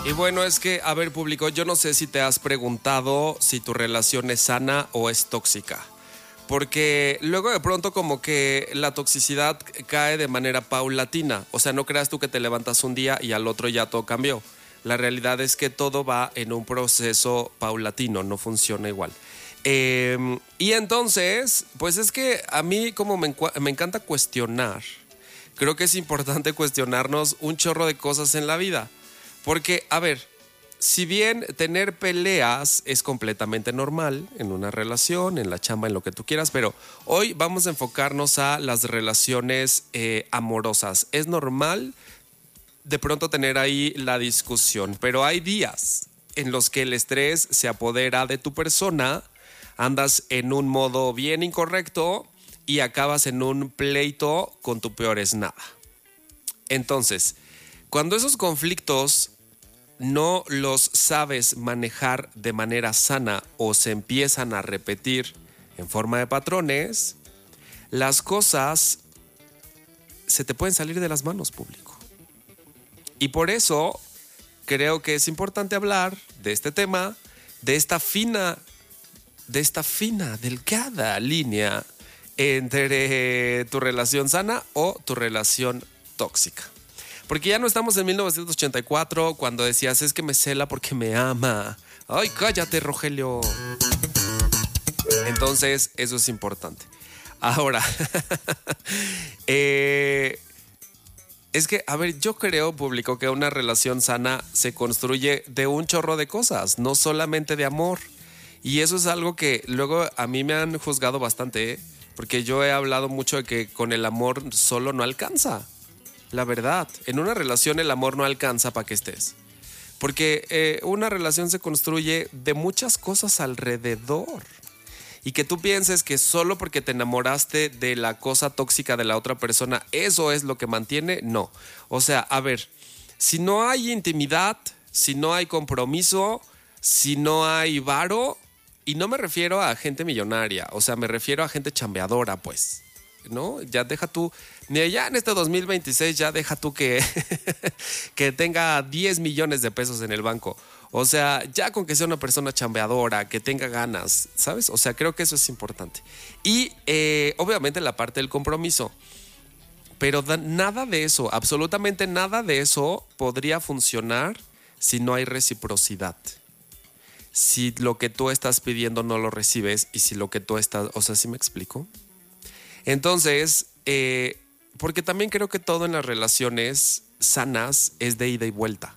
Y bueno, es que, a ver, público, yo no sé si te has preguntado si tu relación es sana o es tóxica. Porque luego de pronto como que la toxicidad cae de manera paulatina. O sea, no creas tú que te levantas un día y al otro ya todo cambió. La realidad es que todo va en un proceso paulatino, no funciona igual. Y entonces, pues es que a mí como me encanta cuestionar. Creo que es importante cuestionarnos un chorro de cosas en la vida. Porque, a ver, si bien tener peleas es completamente normal en una relación, en la chamba, en lo que tú quieras, pero hoy vamos a enfocarnos a las relaciones amorosas. Es normal de pronto tener ahí la discusión, pero hay días en los que el estrés se apodera de tu persona, andas en un modo bien incorrecto y acabas en un pleito con tu peor es nada. Entonces, cuando esos conflictos no los sabes manejar de manera sana o se empiezan a repetir en forma de patrones, las cosas se te pueden salir de las manos, público. Y por eso creo que es importante hablar de este tema, de esta fina, delgada línea entre tu relación sana o tu relación tóxica. Porque ya no estamos en 1984 cuando decías es que me cela porque me ama. Ay, cállate, Rogelio. Entonces, eso es importante. Ahora, es que, a ver, yo creo, público, que una relación sana se construye de un chorro de cosas, no solamente de amor. Y eso es algo que luego a mí me han juzgado bastante, porque yo he hablado mucho de que con el amor solo no alcanza. La verdad, en una relación el amor no alcanza para que estés. Porque una relación se construye de muchas cosas alrededor. Y que tú pienses que solo porque te enamoraste de la cosa tóxica de la otra persona, eso es lo que mantiene, no. O sea, a ver, si no hay intimidad, si no hay compromiso, si no hay varo, y no me refiero a gente millonaria, o sea, me refiero a gente chambeadora, pues. ¿No? Ya deja tú, ya en este 2026 ya deja tú que, que tenga 10 millones de pesos en el banco. O sea, ya con que sea una persona chambeadora, que tenga ganas, ¿sabes? O sea, creo que eso es importante. Y obviamente la parte del compromiso. Pero nada de eso, absolutamente nada de eso podría funcionar si no hay reciprocidad. Si lo que tú estás pidiendo no lo recibes y si lo que tú estás, o sea, ¿sí me explico? Entonces, porque también creo que todo en las relaciones sanas es de ida y vuelta.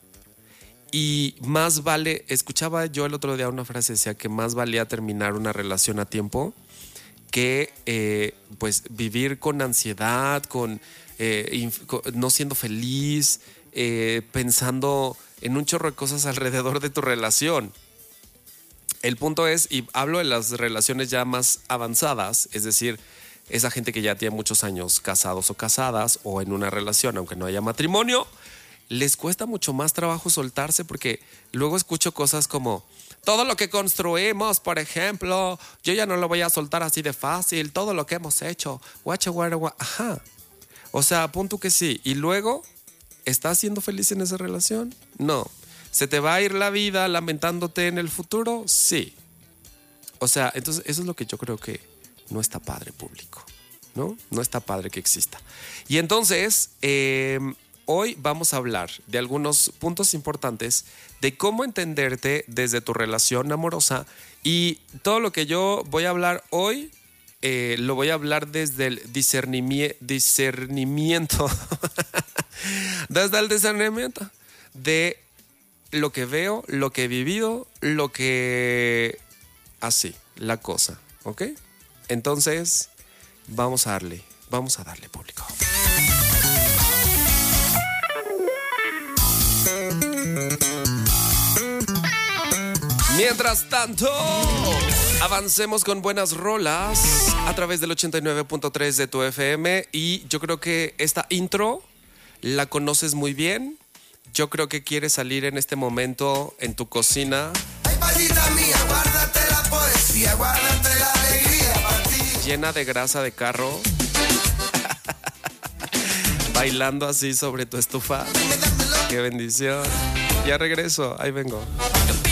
Y más vale, escuchaba yo el otro día una frase, decía que más valía terminar una relación a tiempo que pues vivir con ansiedad, con no siendo feliz, pensando en un chorro de cosas alrededor de tu relación. El punto es, y hablo de las relaciones ya más avanzadas, es decir, esa gente que ya tiene muchos años casados o casadas o en una relación, aunque no haya matrimonio, les cuesta mucho más trabajo soltarse porque luego escucho cosas como todo lo que construimos, por ejemplo, yo ya no lo voy a soltar así de fácil, todo lo que hemos hecho, ajá. O sea, punto que sí. Y luego, ¿estás siendo feliz en esa relación? No. ¿Se te va a ir la vida lamentándote en el futuro? Sí. O sea, entonces eso es lo que yo creo que no está padre, público, ¿no? No está padre que exista. Y entonces, hoy vamos a hablar de algunos puntos importantes de cómo entenderte desde tu relación amorosa y todo lo que yo voy a hablar hoy, lo voy a hablar desde el discernimiento, desde el discernimiento de lo que veo, lo que he vivido, lo que... así, la cosa, ¿ok? Entonces, vamos a darle, público. Mientras tanto, avancemos con buenas rolas a través del 89.3 de tu FM y yo creo que esta intro la conoces muy bien. Yo creo que quieres salir en este momento en tu cocina. Ay, palita mía, guárdate la poesía, guárdate la alegría para ti. Llena de grasa de carro. Bailando así sobre tu estufa. Dámelo Qué bendición. Ya regreso, ahí vengo.